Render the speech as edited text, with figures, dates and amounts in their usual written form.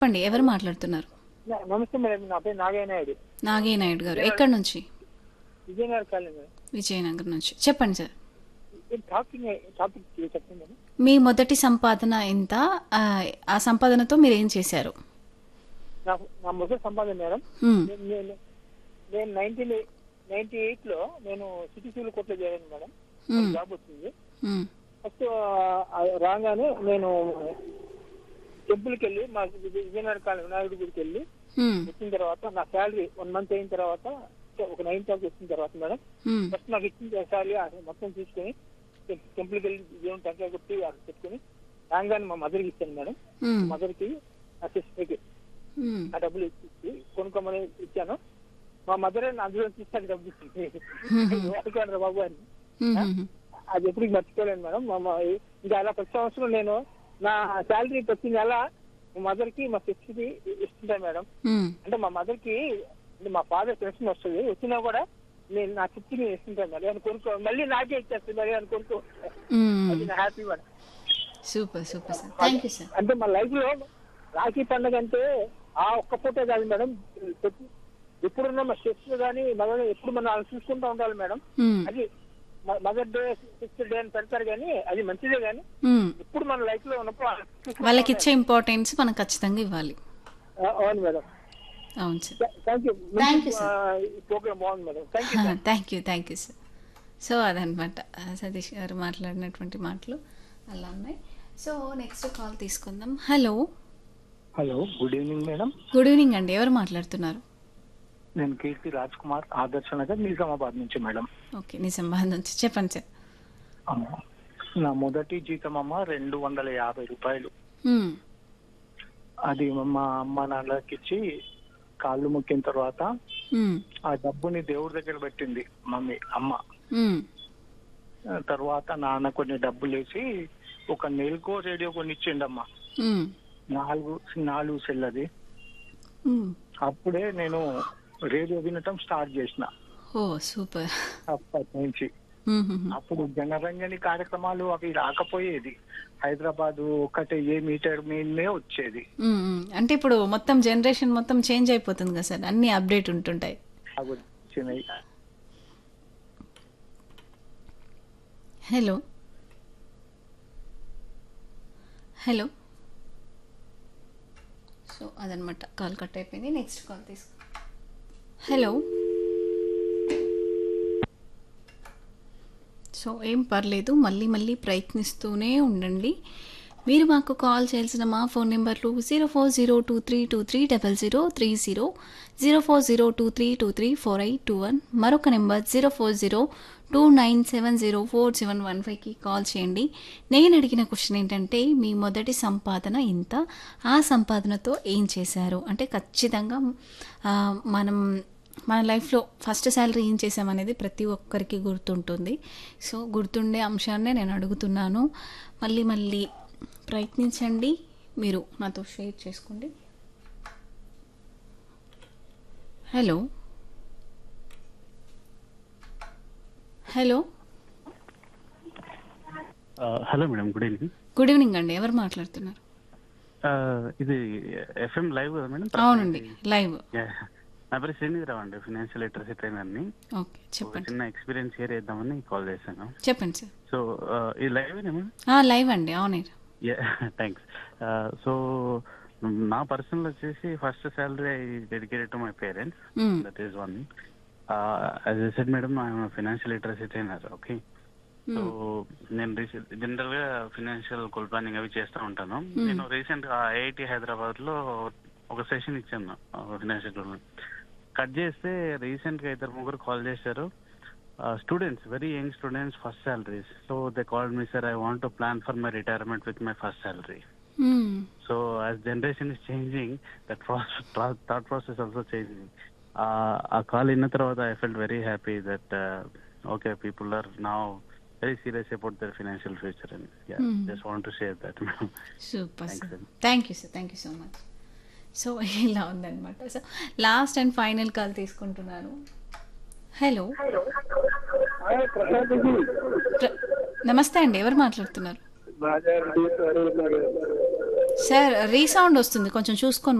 చెప్పండి ఎవరు మాట్లాడుతున్నారు? నమస్తే మేడం, నా పేరు నాగయ్య నాయుడు. నాగయ్య నాయుడు గారు ఎక్కడి నుంచి? Vizianagaram colony madam. విజయనగరం నుంచి. చెప్పండి సార్. టాపిక్ చెప్పండి మేడం. మీ మొదటి సంపాదన ఎంత? ఆ, ఆ సంపాదనతో మీరు ఏం చేశారు? నా మొదటి సంపాదన మేడం, మ్మ్. నేను 1998లో నేను సిటీ సివిల్ కోర్టులో చేరాను మేడం. మ్మ్. జాబ్ వచ్చింది. మ్మ్. ఫస్ట్ రాగానే నేను టెంపుల్కి వెళ్ళి మా విజయనగరం కాలనీ వినాయకుడి గుడికి వెళ్ళి మ్మ్. వచ్చిన తర్వాత నా శాలరీ 1 month అయిన తర్వాత ఒక 9,000 వచ్చిన తర్వాత మేడం, మ్మ్. ఫస్ట్ నాకు ఇచ్చిన శాలరీ మొత్తం తీసుకొని టెంపుల్కి వెళ్ళి దేవుని టెంకాయ కొట్టి అక్కడ పెట్టుకుని రాగానే మా మదర్కి ఇచ్చాను మేడం. మ్మ్. మదర్కి నా సిస్టర్కి మ్మ్. ఆ డబ్బులు ఇచ్చి కొనుక్కోమని ఇచ్చాను. మా మదర్ అందులో తీసి డబ్బులు ఇచ్చింది. వాడుకోండి బాబు అని. మ్మ్. అది ఎప్పటికి మర్చిపోలేను మేడం. ఇంకా అలా ప్రతి సంవత్సరం నేను నా శాలరీ ప్రతి నెల మా మదర్కి మా సిస్టర్కి ఇస్తుంటాను మేడం. మ్మ్. అంటే మా మదర్కి మా ఫాదర్ పెన్షన్ వస్తుంది, వచ్చినా కూడా నేను నా చిట్టిని ఇస్తుంటాను మేడం. అని కొనుక్కో మళ్ళీ నాకే ఇచ్చేస్తుంది మరి అని కొనుక్కో. మ్మ్. అది నా happy madam. Super super sir, thank you sir. అంటే మా లైఫ్ లో రాఖీ పండుగ అంటే ఆ ఒక్క ఫోటో కాదు మేడం. ఎప్పుడున్నా మా సిస్టర్ కానీ మదర్ ఎప్పుడు మనం చూసుకుంటూ ఉండాలి మేడం. మ్మ్. అది మదర్ డే సిస్టర్ డే అని పెడతారు కానీ అది మంచిదే, కానీ మ్మ్. ఇప్పుడు మన లైఫ్ లో ఉన్నప్పుడు చూసుకుంటూ వాళ్ళకి ఇచ్చే ఉండాలి. ఇంపార్టెన్స్ మనం ఖచ్చితంగా ఇవ్వాలి. అవును మేడం. అవును sir. Thank you. Thank you, sir. Programme బాగుంది madam. Thank you. Thank you sir. So అదనమాట సతీష్ గారు మాట్లాడినటువంటి మాటలు అలా ఉన్నాయి. సో నెక్స్ట్ కాల్ తీసుకుందాం. Hello, hello, good evening madam. Good evening అండి. ఎవరు మాట్లాడుతున్నారు? నేను కీర్తి రాజ్ కుమార్, ఆదర్శ నగర్, నిజామాబాద్ నుంచి మేడం. ఓకే, నిజామాబాద్ నుంచి. చెప్పండి సార్. నా మొదటి జీతం అమ్మ 250 రూపాయలు. మ్మ్. అది మా అమ్మ నాన్నలకి ఇచ్చి కాళ్ళు మొక్కిన తర్వాత మ్మ్. ఆ డబ్బుని దేవుడి దగ్గర పెట్టింది అమ్మ. మ్మ్. తర్వాత నాన్న కొన్ని డబ్బులు వేసి ఒక నెల్కో రేడియో కొన్ని ఇచ్చిండమ్మా. మ్మ్. 4 సెల్లది. మ్మ్. అప్పుడే నేను రేడియో వినటం స్టార్ట్ చేసిన. ఓ సూపర్. అప్పటి నుంచి మ్మ్. అప్పుడు జనరంజని కార్యక్రమాలు అవి రాకపోయేది. హైదరాబాద్ ఒక్కటే ఏ మీటర్ మీదనే వచ్చేది. మ్మ్. అంటే ఇప్పుడు మొత్తం జనరేషన్ మొత్తం చేంజ్ అయిపోతుంది కదా సార్, అన్ని అప్డేట్ ఉంటుంటాయి. అవి వచ్చినాయి. Hello hello. సో అదనమాట, కాల్ కట్ అయిపోయింది. నెక్స్ట్ కాల్ తీసుకో. హలో. సో ఏం పర్లేదు, మళ్ళీ మళ్ళీ ప్రయత్నిస్తూనే ఉండండి. మీరు మాకు కాల్ చేయాల్సిన మా ఫోన్ నెంబర్లు 0402323030, 0402323481, మరొక నెంబర్ 040297047115కి కాల్ చేయండి. నేను అడిగిన క్వశ్చన్ ఏంటంటే మీ మొదటి సంపాదన ఎంత, ఆ సంపాదనతో ఏం చేశారు అంటే ఖచ్చితంగా మనం మన లైఫ్లో ఫస్ట్ శాలరీ ఏం చేసామనేది ప్రతి ఒక్కరికి గుర్తుంటుంది. సో గుర్తుండే అంశాన్నే నేను అడుగుతున్నాను. మళ్ళీ మళ్ళీ ప్రయత్నించండి, మీరు నాతో షేర్ చేసుకోండి. Hello hello. Hello madam, good evening. Good evening అండి. ఎవరు మాట్లాడుతున్నారు? ఇది ఎఫ్ఎం లైవ్ కదా మేడం? అవునండి, లైవ్. Yeah. నా పేరు శ్రీనిధిరావు అండి, ఫినాన్షియల్ లిటరసీ ట్రైనర్ని. ఓకే, చెప్పండి. చిన్న ఎక్స్పీరియన్స్ షేర్ చేద్దామని కాల్ చేశాను. చెప్పండి సార్. సో ఇది లైవ్ మేడం? లైవ్ అండి, అవును. థ్యాంక్స్. సో నా పర్సనల్ వచ్చేసి first salary I dedicated to my parents. That is one. As I said madam, I'm financial literacy trainer. Okay. So నేను general గా ఫినాన్షియల్ గోల్ ప్లానింగ్ అవి చేస్తూ ఉంటాను. నేను రీసెంట్ గా ఐఐటి హైదరాబాద్ లో ఒక సెషన్ ఇచ్చాను ఫినాన్షియల్ గోల్. కట్ చేస్తే రీసెంట్ గా 2-3 కాల్ చేశారు. Students, very young students, first salaries. So they called me, sir I want to plan for my retirement with my first salary. So as generation is changing, that thought process also changing. ఆ call విన్న తర్వాత I felt very happy that okay, people are now very serious about their financial future, and just want to share that. Super. Thank you sir, thank you so much. So ఇలా ఉందన్నమాట. So last and final call తీసుకుంటున్నాను. Hello. నమస్తే అండి, ఎవరు మాట్లాడుతున్నారు? Sir resound వస్తుంది, కొంచెం చూసుకొని